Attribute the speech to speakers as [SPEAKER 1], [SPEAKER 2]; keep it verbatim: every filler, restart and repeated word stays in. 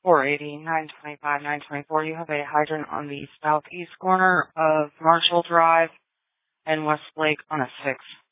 [SPEAKER 1] four eighty, nine twenty-five, nine twenty-four. You have a hydrant on the southeast corner of Marshall Drive and Westlake on a six.